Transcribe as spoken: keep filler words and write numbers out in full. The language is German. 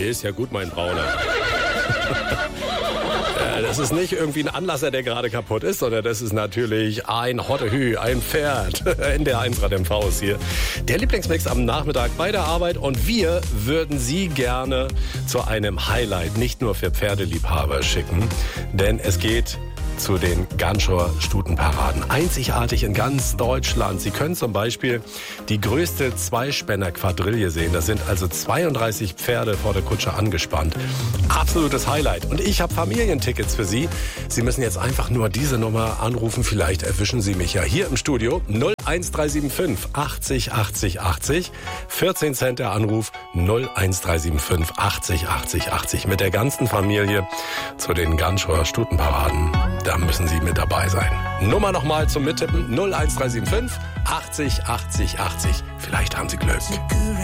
ist ja gut, mein Brauner. Das ist nicht irgendwie ein Anlasser, der gerade kaputt ist, sondern das ist natürlich ein Hottehü, ein Pferd. In der eins Rad M V ist hier der Lieblingsmix am Nachmittag bei der Arbeit. Und wir würden Sie gerne zu einem Highlight nicht nur für Pferdeliebhaber schicken, denn es geht zu den Ganschor Stutenparaden. Einzigartig in ganz Deutschland. Sie können zum Beispiel die größte Zweispänner-Quadrille sehen. Da sind also zweiunddreißig Pferde vor der Kutsche angespannt. Absolutes Highlight. Und ich habe Familientickets für Sie. Sie müssen jetzt einfach nur diese Nummer anrufen. Vielleicht erwischen Sie mich ja hier im Studio. null eins drei sieben fünf achtzig achtzig achtzig. vierzehn Cent der Anruf. null eins drei sieben fünf achtzig achtzig achtzig. Mit der ganzen Familie zu den Ganschor Stutenparaden. Da müssen Sie mit dabei sein. Nummer nochmal zum Mittippen. null eins drei sieben fünf achtzig achtzig achtzig. Vielleicht haben Sie Glück.